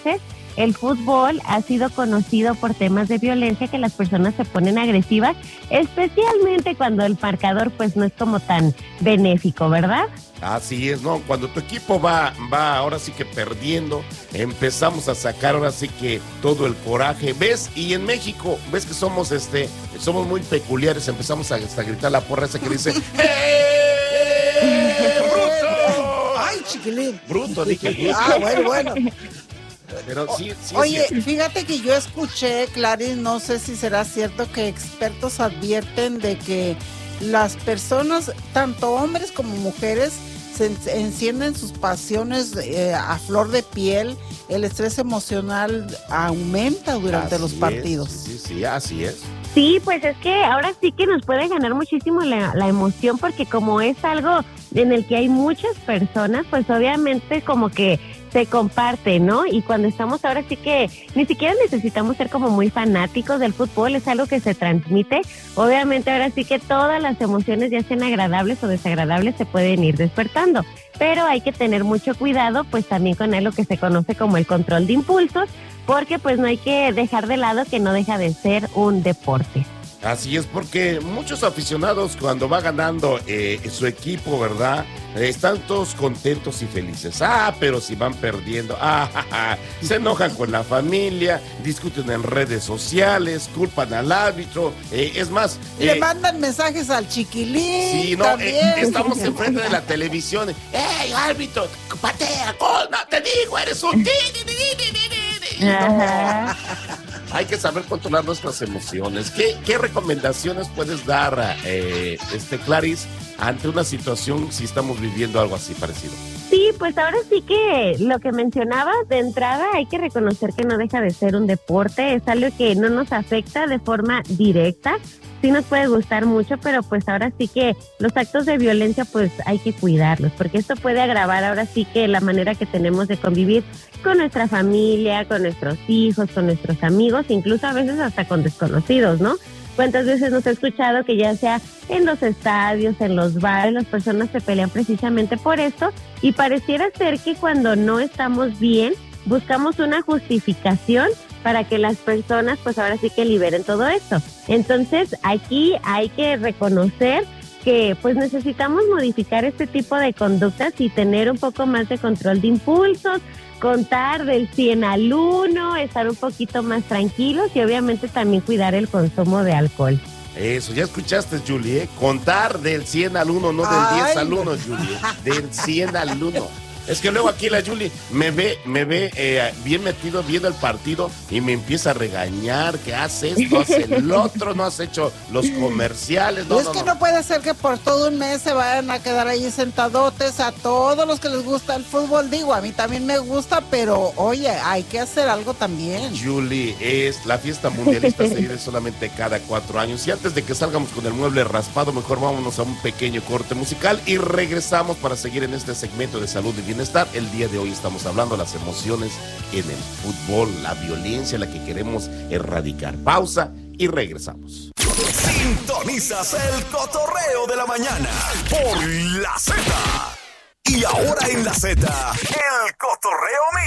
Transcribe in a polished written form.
veces el fútbol ha sido conocido por temas de violencia, que las personas se ponen agresivas, especialmente cuando el marcador pues no es como tan benéfico, ¿verdad? Así es, ¿no? Cuando tu equipo va ahora sí que perdiendo, empezamos a sacar ahora sí que todo el coraje, ¿ves? Y en México, ¿ves que somos muy peculiares? Empezamos a gritar la porra esa que dice ¡bruto! ¡Ay, chiquilín! Bruto, dije bruto. Bueno. Pero sí, Oye, sí. fíjate que yo escuché, Clarice, no sé si será cierto, que expertos advierten de que las personas, tanto hombres como mujeres, se encienden sus pasiones a flor de piel, el estrés emocional aumenta durante los partidos. Sí, así es. Sí, pues es que ahora sí que nos puede ganar muchísimo la emoción, porque como es algo en el que hay muchas personas, pues obviamente como que se comparte, ¿no? Y cuando estamos ahora sí que ni siquiera necesitamos ser como muy fanáticos del fútbol, es algo que se transmite. Obviamente ahora sí que todas las emociones, ya sean agradables o desagradables, se pueden ir despertando, pero hay que tener mucho cuidado pues también con lo que se conoce como el control de impulsos, porque pues no hay que dejar de lado que no deja de ser un deporte. Así es, porque muchos aficionados cuando va ganando su equipo, ¿verdad? Están todos contentos y felices. Pero si van perdiendo, se enojan con la familia, discuten en redes sociales, culpan al árbitro, es más... Le mandan mensajes al chiquilín. Sí, no, estamos enfrente de la televisión. ¡Ey, árbitro! ¡Patea! ¡Gol! ¡No, te digo! ¡Eres un... Ajá. Hay que saber controlar nuestras emociones. ¿Qué recomendaciones puedes dar, Clarice, ante una situación si estamos viviendo algo así parecido? Sí, pues ahora sí que lo que mencionabas de entrada, hay que reconocer que no deja de ser un deporte, es algo que no nos afecta de forma directa. Sí nos puede gustar mucho, pero pues ahora sí que los actos de violencia pues hay que cuidarlos, porque esto puede agravar ahora sí que la manera que tenemos de convivir con nuestra familia, con nuestros hijos, con nuestros amigos, incluso a veces hasta con desconocidos, ¿no? ¿Cuántas veces nos he escuchado que ya sea en los estadios, en los bares, las personas se pelean precisamente por esto? Y pareciera ser que cuando no estamos bien, buscamos una justificación para que las personas pues ahora sí que liberen todo esto. Entonces aquí hay que reconocer que pues necesitamos modificar este tipo de conductas y tener un poco más de control de impulsos, contar del 100 al 1, estar un poquito más tranquilos y obviamente también cuidar el consumo de alcohol. Eso, ya escuchaste, Julie, contar del 100 al 1, no del 10 al 1, Julie, del 100 al 1. Es que luego aquí la Julie me ve bien metido viendo el partido y me empieza a regañar, que hace esto, hace el otro, no has hecho los comerciales. No puede ser que por todo un mes se vayan a quedar ahí sentadotes a todos los que les gusta el fútbol. Digo, a mí también me gusta, pero oye, hay que hacer algo también. Julie, es la fiesta mundialista se vive solamente cada 4 años y antes de que salgamos con el mueble raspado, mejor vámonos a un pequeño corte musical y regresamos para seguir en este segmento de salud y bienestar. El día de hoy estamos hablando de las emociones en el fútbol, la violencia, la que queremos erradicar. Pausa y regresamos. Sintonizas el cotorreo de la mañana por la Z. Y ahora en la Z, el cotorreo